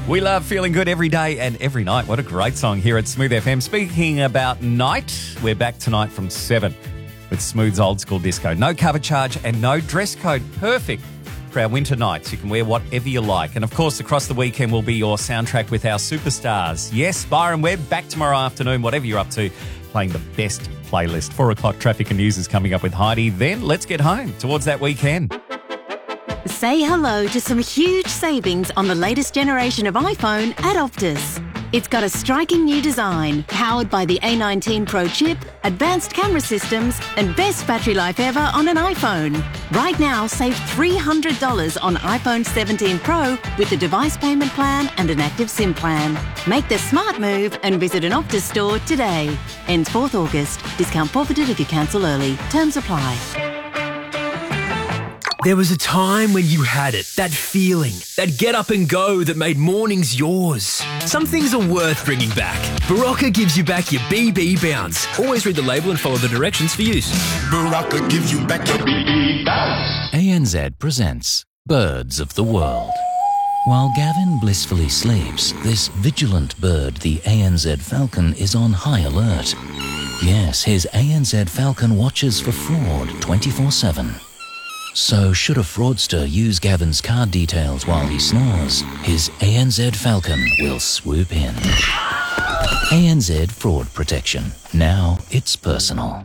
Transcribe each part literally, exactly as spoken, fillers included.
We love feeling good every day and every night. What a great song here at Smooth F M. Speaking about night, we're back tonight from seven with Smooth's Old School Disco. No cover charge and no dress code. Perfect for our winter nights. You can wear whatever you like. And of course, across the weekend will be your soundtrack with our superstars. Yes, Byron Webb, back tomorrow afternoon, whatever you're up to, playing the best playlist. Four o'clock traffic and news is coming up with Heidi. Then let's get home towards that weekend. Say hello to some huge savings on the latest generation of iPhone at Optus. It's got a striking new design, powered by the A nineteen Pro chip, advanced camera systems, and best battery life ever on an iPhone. Right now, save three hundred dollars on iPhone seventeen Pro with the device payment plan and an active SIM plan. Make the smart move and visit an Optus store today. Ends fourth August. Discount forfeited if you cancel early. Terms apply. There was a time when you had it, that feeling, that get up and go that made mornings yours. Some things are worth bringing back. Barocca gives you back your B B bounce. Always read the label and follow the directions for use. Barocca gives you back your B B bounce. A N Z presents Birds of the World. While Gavin blissfully sleeps, this vigilant bird, the A N Z falcon, is on high alert. Yes, his A N Z falcon watches for fraud twenty-four seven. So should a fraudster use Gavin's card details while he snores, his A N Z Falcon will swoop in. A N Z Fraud Protection. Now it's personal.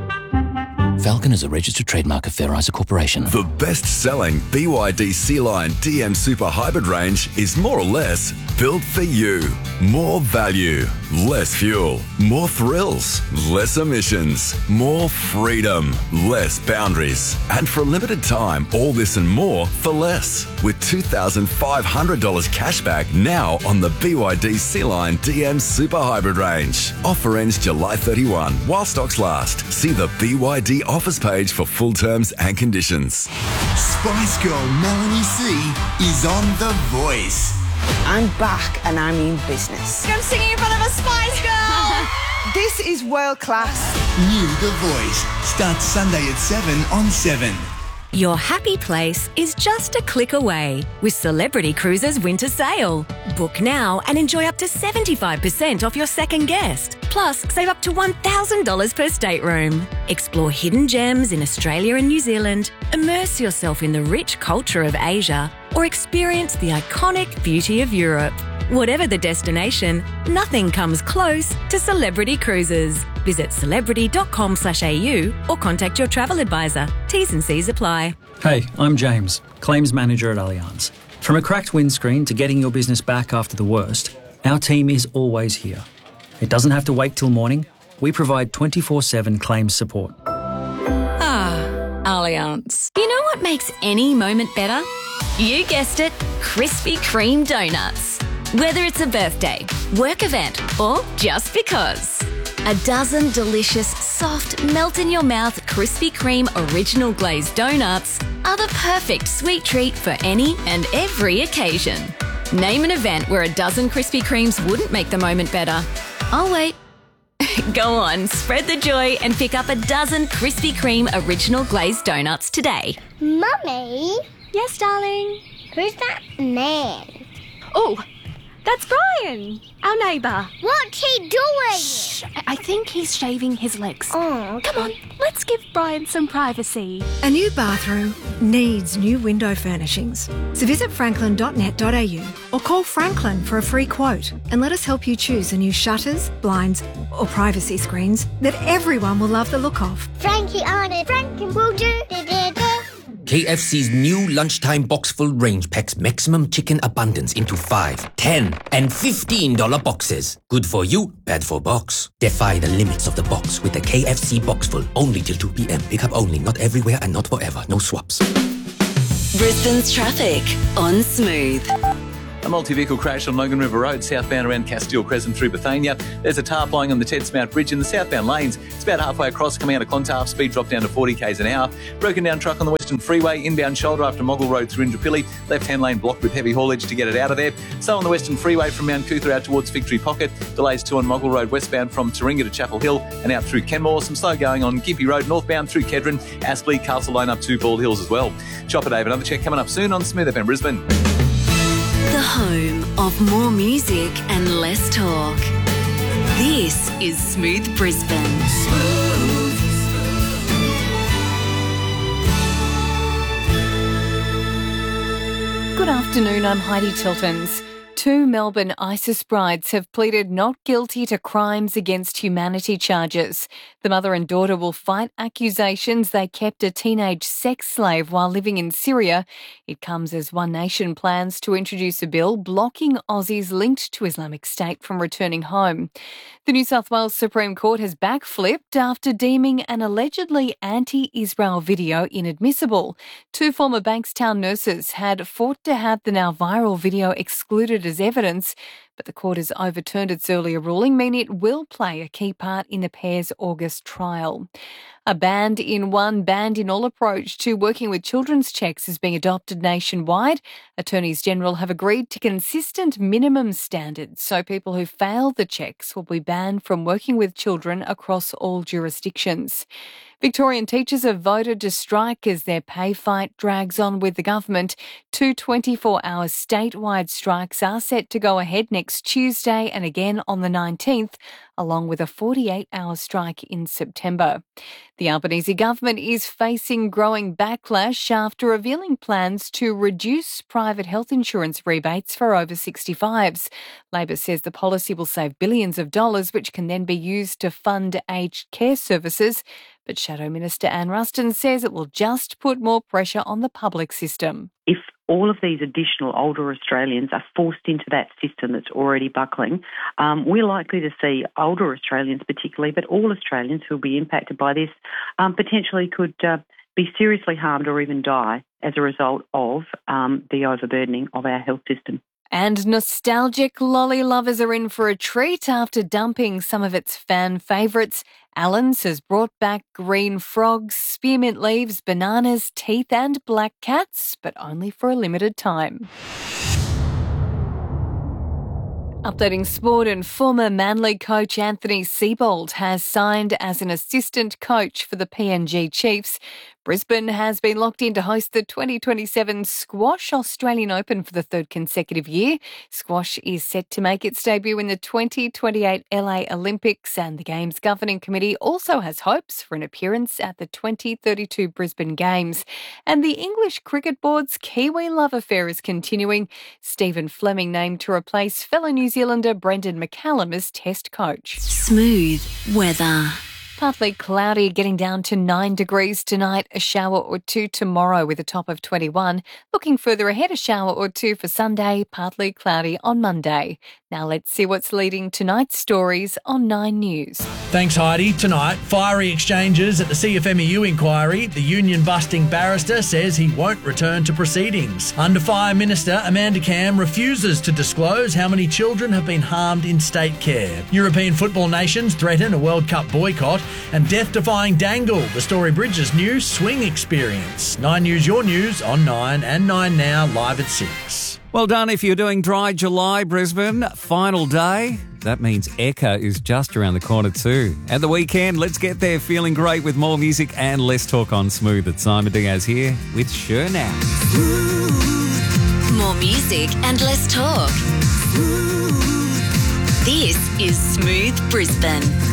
Falcon is a registered trademark of Fair Isa Corporation. The best-selling B Y D Sea-Line D M Super Hybrid range is more or less built for you. More value, less fuel, more thrills, less emissions, more freedom, less boundaries. And for a limited time, all this and more for less. With two thousand five hundred dollars cashback now on the B Y D Sea-Line D M Super Hybrid range. Offer ends July thirty-first while stocks last. See the B Y D offers page for full terms and conditions. Spice Girl Melanie C is on The Voice. I'm back and I mean business. I'm singing in front of a Spice Girl. This is world class. New The Voice starts Sunday at seven on seven. Your happy place is just a click away with Celebrity Cruises Winter Sale. Book now and enjoy up to seventy-five percent off your second guest. Plus, save up to one thousand dollars per stateroom. Explore hidden gems in Australia and New Zealand, immerse yourself in the rich culture of Asia, or experience the iconic beauty of Europe. Whatever the destination, nothing comes close to Celebrity Cruises. Visit celebrity.com slash AU or contact your travel advisor. T's and C's apply. Hey, I'm James, Claims Manager at Allianz. From a cracked windscreen to getting your business back after the worst, our team is always here. It doesn't have to wait till morning. We provide twenty-four seven claims support. Ah, Allianz. You know what makes any moment better? You guessed it, Krispy Kreme donuts. Whether it's a birthday, work event, or just because. A dozen delicious, soft, melt-in-your-mouth Krispy Kreme original glazed donuts are the perfect sweet treat for any and every occasion. Name an event where a dozen Krispy Kremes wouldn't make the moment better. I'll wait. Go on, spread the joy and pick up a dozen Krispy Kreme original glazed donuts today. Mummy? Yes, darling? Who's that man? Oh, that's Brian, our neighbour. What's he doing? Shh, I think he's shaving his legs. Oh, okay. Come on, let's give Brian some privacy. A new bathroom needs new window furnishings. So visit franklin dot net dot a u or call Franklin for a free quote and let us help you choose the new shutters, blinds or privacy screens that everyone will love the look of. Frankie on it. Frankie will do. K F C's new lunchtime box-full range packs maximum chicken abundance into five, ten, and fifteen dollar boxes. Good for you, bad for box. Defy the limits of the box with the K F C box-full. Only till two p.m. Pick up only, not everywhere and not forever. No swaps. Brisbane's traffic on Smooth. A multi-vehicle crash on Logan River Road, southbound around Castile Crescent through Bethania. There's a tarp lying on the Tedsmount Bridge in the southbound lanes. It's about halfway across, coming out of Clontarf. Speed drop down to forty k's an hour. Broken down truck on the Western Freeway, inbound shoulder after Moggle Road through Indooroopilly. Left-hand lane blocked with heavy haulage to get it out of there. So on the Western Freeway from Mount Cootha out towards Victory Pocket. Delays two on Moggle Road westbound from Taringa to Chapel Hill and out through Kenmore. Some slow going on Gympie Road northbound through Kedron. Aspley, Castle Lane up to Bald Hills as well. Chopper Dave, another check coming up soon on Smooth F M Brisbane. The home of more music and less talk. This is Smooth Brisbane. Good afternoon, I'm Heidi Tiltons. Two Melbourne ISIS brides have pleaded not guilty to crimes against humanity charges. The mother and daughter will fight accusations they kept a teenage sex slave while living in Syria. It comes as One Nation plans to introduce a bill blocking Aussies linked to Islamic State from returning home. The New South Wales Supreme Court has backflipped after deeming an allegedly anti-Israel video inadmissible. Two former Bankstown nurses had fought to have the now viral video excluded as evidence, but the court has overturned its earlier ruling, meaning it will play a key part in the pair's August trial. A band-in-one, band-in-all approach to working with children's checks is being adopted nationwide. Attorneys General have agreed to consistent minimum standards, so people who fail the checks will be banned from working with children across all jurisdictions. Victorian teachers have voted to strike as their pay fight drags on with the government. Two twenty-four hour statewide strikes are set to go ahead next Tuesday and again on the nineteenth, along with a forty-eight hour strike in September. The Albanese government is facing growing backlash after revealing plans to reduce private health insurance rebates for over sixty-fives. Labor says the policy will save billions of dollars, which can then be used to fund aged care services. But Shadow Minister Anne Ruston says it will just put more pressure on the public system. If all of these additional older Australians are forced into that system that's already buckling, um, we're likely to see older Australians particularly, but all Australians who will be impacted by this um, potentially could uh, be seriously harmed or even die as a result of um, the overburdening of our health system. And nostalgic lolly lovers are in for a treat after dumping some of its fan favourites. Allen's has brought back green frogs, spearmint leaves, bananas, teeth and black cats, but only for a limited time. Updating sport, and former Manly coach Anthony Seibold has signed as an assistant coach for the P N G Chiefs. Brisbane has been locked in to host the twenty twenty-seven Squash Australian Open for the third consecutive year. Squash is set to make its debut in the twenty twenty-eight L A Olympics, and the Games Governing Committee also has hopes for an appearance at the twenty thirty-two Brisbane Games. And the English Cricket Board's Kiwi love affair is continuing. Stephen Fleming named to replace fellow New Zealander Brendan McCallum as Test coach. Smooth weather. Partly cloudy, getting down to nine degrees tonight, a shower or two tomorrow with a top of twenty-one. Looking further ahead, a shower or two for Sunday, partly cloudy on Monday. Now let's see what's leading tonight's stories on Nine News. Thanks, Heidi. Tonight, fiery exchanges at the C F M E U inquiry. The union-busting barrister says he won't return to proceedings. Under Fire Minister Amanda Cam refuses to disclose how many children have been harmed in state care. European football nations threaten a World Cup boycott. And death-defying Dangle, the Story Bridges new swing experience. Nine News, your news on Nine and Nine Now, live at six. Well done if you're doing Dry July, Brisbane. Final day. That means Eka is just around the corner too. At the weekend, let's get there feeling great with more music and less talk on Smooth. It's Simon Diaz here with Sure Now. More music and less talk. This is Smooth Brisbane.